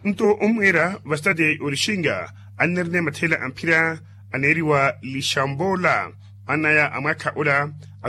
Nto umwera vastade Olishinga anerne matela ampira aneriwa Lishambola anaya amaka ola a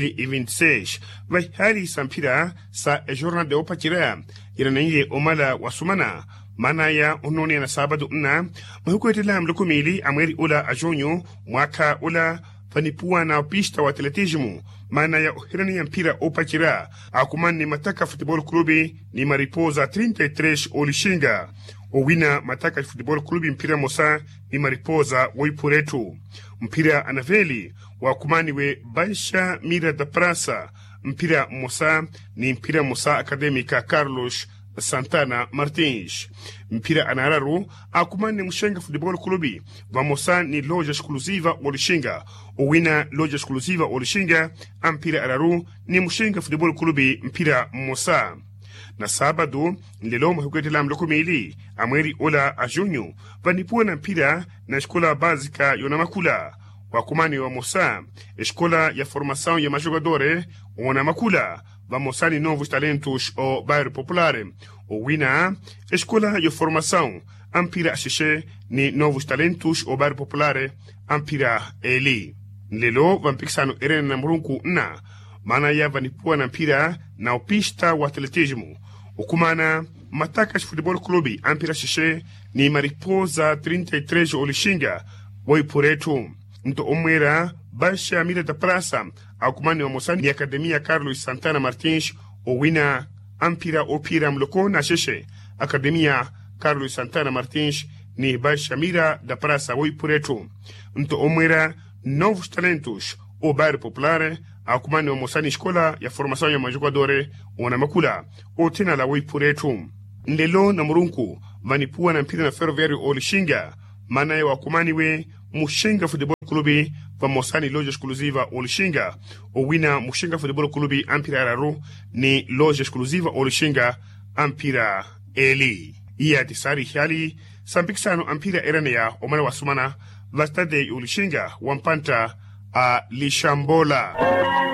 2026 vai hali sampira sa jornal de opatira irananye omala wasumana manaya unone na sabado na mahukwetela mlukumili amweri ola ajonyo mwaka ola fanipua na pista wa atletismo manaya uhirani ya mpira opatira akumani mataka futebol klubi ni Mariposa 33 Olishinga owina mataka futebol klubi mpira mosa ni Mariposa woipuretu mpira anaveli wakumani we Baisha Mira da Praça mpira mosa ni mpira mosa akademika Carlos Santana Martins mpira anararu akumani Mushenga futebol klubi vamosa ni loja exclusiva Olishinga owina loja exclusiva Olishinga mpira araru ni Mushenga futebol klubi mpira mosa na sabado lelo mahuketela mlokomeli amweri ola ajunyu vanipua na mpira na escola básica yonamakula wakumani wa mosa escola ya formação ya majogadore onamakula vamosani novos talentos o bairro popular owina escola ya formação ampira xixi ni novos talentos o bairro popular ampira eli lelo vampikisano erena na murunku na mana ya vanipua na mpira na upista wa atletismo ukumana matakas futebol klubi ampira xixi ni Mariposa 33 Olishinga woipuretu nto omwera Baisha Mira da Praça akumani wa mosani ya akademia Carlos Santana Martins owina ampira opira mloko na xixi akademia Carlos Santana Martins ni Baisha Mira da Praça woipuretu nto omwera novos talentos o bairro popular akumani wa mosani escola ya formação ya majogadore onamakula o tena la woipuretu ndelo na murunku vanipua na mpira na ferroviário Olishinga mana ya wakumani we Mushenga futebol klubi vamosani loja exclusiva Olishinga owina Mushenga futebol klubi ampira araru ni loja exclusiva Olishinga ampira eli iya tisari hali sampikisano ampira erane ya omana wasumana vastade Olishinga wampanta a Lishambola.